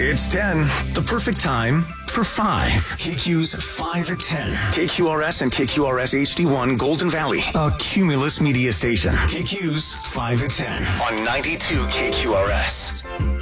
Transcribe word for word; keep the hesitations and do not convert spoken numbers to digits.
It's ten, the perfect time for five. K Q's five at ten. K Q R S and K Q R S H D one Golden Valley, a Cumulus media station. K Q's five at ten on ninety-two K Q R S.